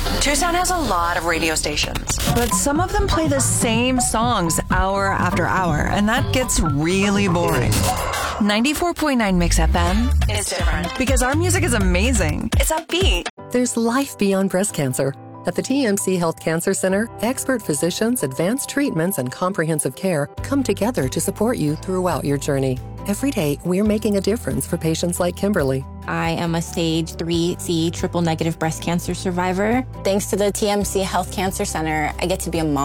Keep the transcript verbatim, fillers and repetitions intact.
Tucson has a lot of radio stations, but some of them play the same songs hour after hour, and that gets really boring. ninety-four point nine Mix F M is different because our music is amazing. It's upbeat. There's life beyond breast cancer. At the T M C Health Cancer Center, expert physicians, advanced treatments, and comprehensive care come together to support you throughout your journey. Every day, we're making a difference for patients like Kimberly. I am a stage three C triple negative breast cancer survivor. Thanks to the T M C Health Cancer Center, I get to be a mom.